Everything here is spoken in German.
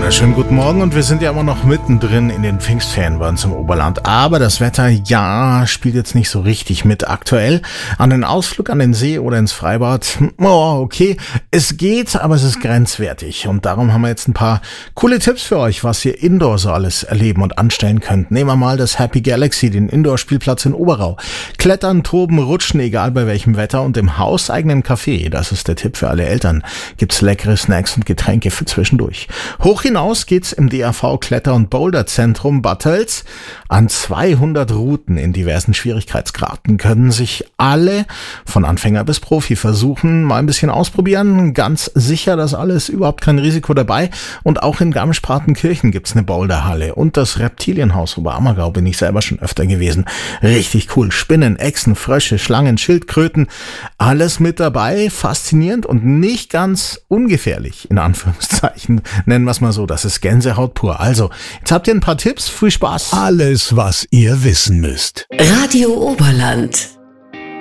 Wunderschönen guten Morgen und wir sind ja immer noch mittendrin in den Pfingstferien bei uns im Oberland. Aber das Wetter, ja, spielt jetzt nicht so richtig mit aktuell. An den Ausflug an den See oder ins Freibad, okay, es geht, aber es ist grenzwertig. Und darum haben wir jetzt ein paar coole Tipps für euch, was ihr indoor so alles erleben und anstellen könnt. Nehmen wir mal das Happy Galaxy, den Indoor-Spielplatz in Oberau. Klettern, toben, rutschen, egal bei welchem Wetter und im hauseigenen Café, das ist der Tipp für alle Eltern, gibt's leckere Snacks und Getränke für zwischendurch. Hoch hinaus geht's im DAV Kletter- und Boulderzentrum Battels. An 200 Routen in diversen Schwierigkeitsgraden können sich alle, von Anfänger bis Profi, versuchen, mal ein bisschen ausprobieren. Ganz sicher, das alles, überhaupt kein Risiko dabei. Und auch in Garmisch-Partenkirchen gibt's eine Boulderhalle. Und das Reptilienhaus Oberammergau bin ich selber schon öfter gewesen. Richtig cool. Spinnen, Echsen, Frösche, Schlangen, Schildkröten. Alles mit dabei. Faszinierend und nicht ganz ungefährlich, in Anführungszeichen. Nennen wir es mal so. Das ist Gänsehaut pur. Also, jetzt habt ihr ein paar Tipps. Viel Spaß. Alles, was ihr wissen müsst. Radio Oberland.